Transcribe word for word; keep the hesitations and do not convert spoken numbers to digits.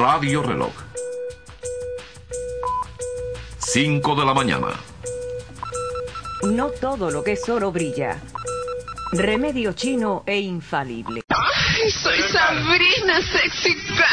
Radio Reloj. cinco de la mañana. No todo lo que es oro brilla. Remedio chino e infalible. ¡Ay, soy Sabrina, sexy